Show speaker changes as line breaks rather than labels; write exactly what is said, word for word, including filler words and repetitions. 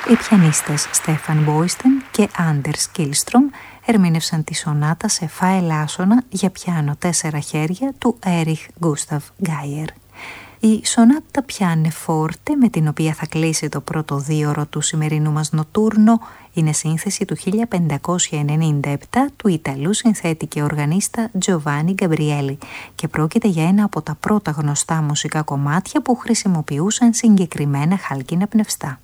Οι πιανίστες Στέφαν Μπόιστεν και Άντερς Κίλστρομ ερμήνευσαν τη σονάτα σε φα ελάσσονα για πιάνο τέσσερα χέρια του Έριχ Γκούσταβ Γκάιερ. Η σονάτα πιάνε φόρτε, με την οποία θα κλείσει το πρώτο δίωρο του σημερινού μας νοτούρνο, είναι σύνθεση του χίλια πεντακόσια ενενήντα επτά του Ιταλού συνθέτη και οργανίστα Τζοβάνι Γκαμπριέλη και πρόκειται για ένα από τα πρώτα γνωστά μουσικά κομμάτια που χρησιμοποιούσαν συγκεκριμένα χάλκινα πνευστά.